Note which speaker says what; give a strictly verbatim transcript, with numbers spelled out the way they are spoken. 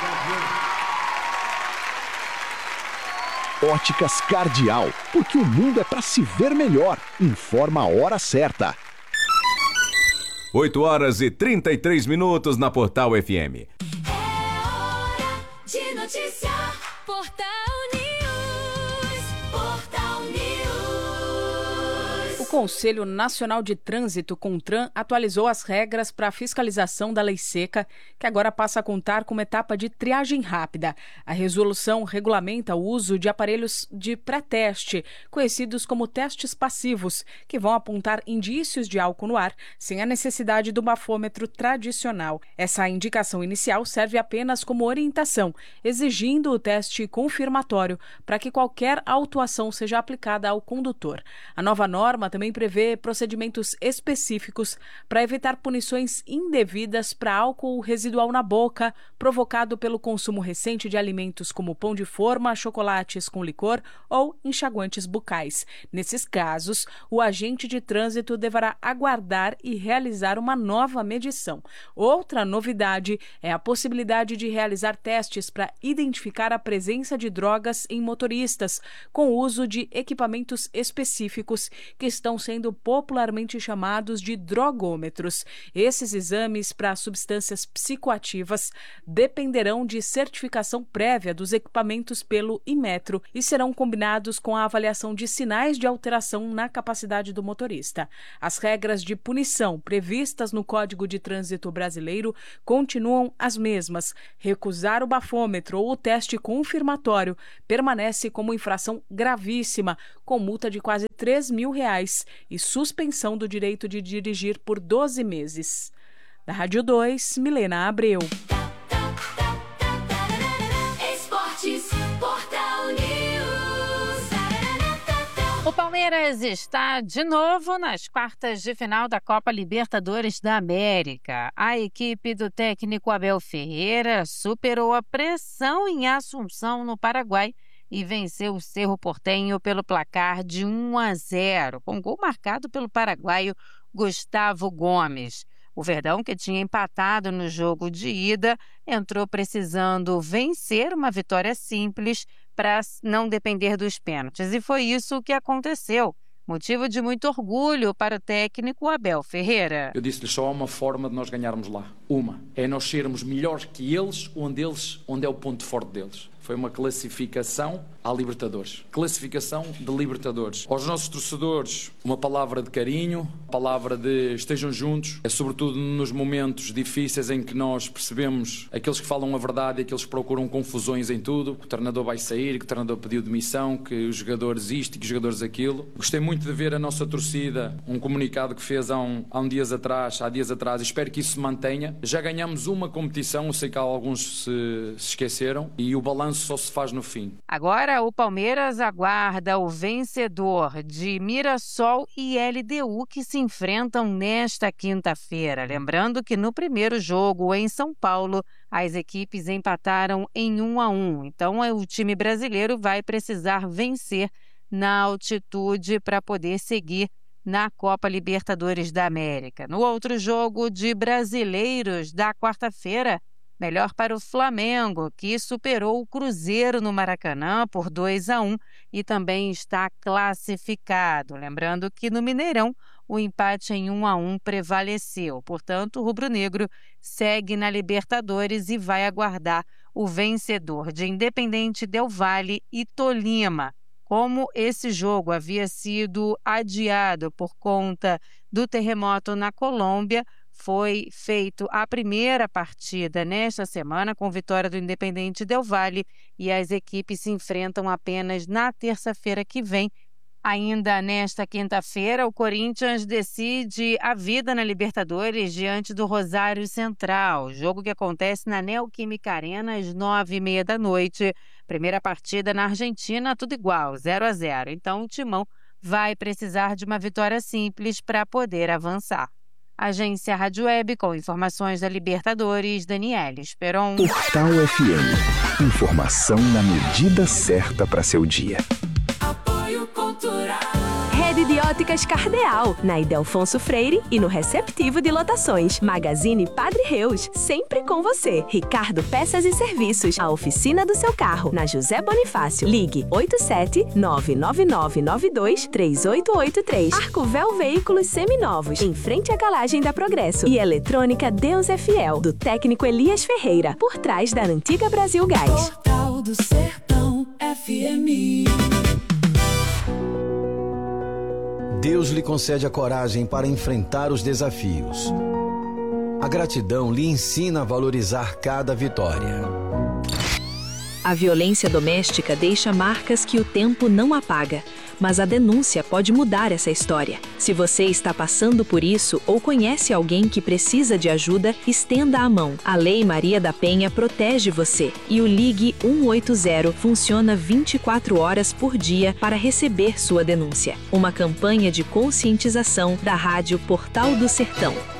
Speaker 1: Óticas Cardial, porque o mundo é para se ver melhor. Informa a hora certa.
Speaker 2: oito horas e trinta e três minutos na Portal F M.
Speaker 3: É hora de notícia. Portal News. Portal News.
Speaker 4: O Conselho Nacional de Trânsito, CONTRAN, atualizou as regras para a fiscalização da lei seca, que agora passa a contar com uma etapa de triagem rápida. A resolução regulamenta o uso de aparelhos de pré-teste, conhecidos como testes passivos, que vão apontar indícios de álcool no ar, sem a necessidade do bafômetro tradicional. Essa indicação inicial serve apenas como orientação, exigindo o teste confirmatório para que qualquer autuação seja aplicada ao condutor. A nova norma também prevê procedimentos específicos para evitar punições indevidas para álcool residual na boca, provocado pelo consumo recente de alimentos como pão de forma, chocolates com licor ou enxaguantes bucais. Nesses casos, o agente de trânsito deverá aguardar e realizar uma nova medição. Outra novidade é a possibilidade de realizar testes para identificar a presença de drogas em motoristas, com o uso de equipamentos específicos que estão sendo popularmente chamados de drogômetros. Esses exames para substâncias psicoativas dependerão de certificação prévia dos equipamentos pelo Inmetro e serão combinados com a avaliação de sinais de alteração na capacidade do motorista. As regras de punição previstas no Código de Trânsito Brasileiro continuam as mesmas. Recusar o bafômetro ou o teste confirmatório permanece como infração gravíssima, com multa de quase três mil reais e suspensão do direito de dirigir por doze meses. Da Rádio dois, Milena Abreu.
Speaker 3: Esportes, Portal News.
Speaker 5: O Palmeiras está de novo nas quartas de final da Copa Libertadores da América. A equipe do técnico Abel Ferreira superou a pressão em Assunção, no Paraguai, e venceu o Cerro Porteño pelo placar de um a zero, com gol marcado pelo paraguaio Gustavo Gomes. O Verdão, que tinha empatado no jogo de ida, entrou precisando vencer uma vitória simples para não depender dos pênaltis. E foi isso que aconteceu. Motivo de muito orgulho para o técnico Abel Ferreira.
Speaker 6: Eu disse-lhes só há uma forma de nós ganharmos lá. Uma. É nós sermos melhores que eles onde, eles, onde é o ponto forte deles. Foi uma classificação à Libertadores. Classificação de Libertadores. Aos nossos torcedores, uma palavra de carinho, palavra de estejam juntos. É sobretudo nos momentos difíceis em que nós percebemos aqueles que falam a verdade e aqueles que procuram confusões em tudo. Que o treinador vai sair, que o treinador pediu demissão, que os jogadores isto e que os jogadores aquilo. Gostei muito de ver a nossa torcida, um comunicado que fez há, um, há um dias atrás, há dias atrás, e espero que isso se mantenha. Já ganhamos uma competição, eu sei que alguns se, se esqueceram, e o balanço só se faz no fim.
Speaker 5: Agora o Palmeiras aguarda o vencedor de Mirassol e L D U, que se enfrentam nesta quinta-feira. Lembrando que no primeiro jogo em São Paulo, as equipes empataram em um a um. Então o time brasileiro vai precisar vencer na altitude para poder seguir na Copa Libertadores da América. No outro jogo de brasileiros da quarta-feira, melhor para o Flamengo, que superou o Cruzeiro no Maracanã por dois a um e também está classificado. Lembrando que no Mineirão o empate em um a um prevaleceu. Portanto, o rubro-negro segue na Libertadores e vai aguardar o vencedor de Independente Del Valle e Tolima. Como esse jogo havia sido adiado por conta do terremoto na Colômbia, foi feita a primeira partida nesta semana com vitória do Independente Del Valle e as equipes se enfrentam apenas na terça-feira que vem. Ainda nesta quinta-feira, o Corinthians decide a vida na Libertadores diante do Rosário Central, jogo que acontece na Neoquímica Arena às nove e meia da noite. Primeira partida na Argentina, tudo igual, zero a zero. Então o Timão vai precisar de uma vitória simples para poder avançar. Agência Rádio Web com informações da Libertadores, Daniela Esperon.
Speaker 1: Portal F M. Informação na medida certa para seu dia.
Speaker 3: Apoio Cultural.
Speaker 7: Rede de óticas Óticas Cardeal, na Ildefonso Freire e no receptivo de lotações. Magazine Padre Reus, sempre com você. Ricardo Peças e Serviços, a oficina do seu carro, na José Bonifácio. Ligue oito sete nove nove nove nove dois três oito oito três. Arcovel Veículos Seminovos, em frente à galagem da Progresso. E Eletrônica Deus é Fiel, do técnico Elias Ferreira, por trás da antiga Brasil Gás.
Speaker 3: Portal do Sertão F M.
Speaker 8: Deus lhe concede a coragem para enfrentar os desafios. A gratidão lhe ensina a valorizar cada vitória.
Speaker 9: A violência doméstica deixa marcas que o tempo não apaga, mas a denúncia pode mudar essa história. Se você está passando por isso ou conhece alguém que precisa de ajuda, estenda a mão. A Lei Maria da Penha protege você e o Ligue um oito zero funciona vinte e quatro horas por dia para receber sua denúncia. Uma campanha de conscientização da Rádio Portal do Sertão.